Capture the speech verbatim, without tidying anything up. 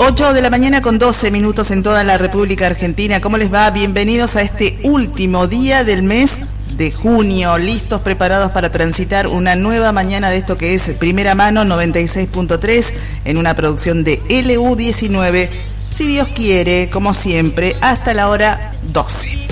ocho de la mañana con doce minutos en toda la República Argentina. ¿Cómo les va? Bienvenidos a este último día del mes de junio, listos, preparados para transitar una nueva mañana de esto que es Primera Mano noventa y seis punto tres en una producción de L U diecinueve, si Dios quiere, como siempre, hasta la hora doce.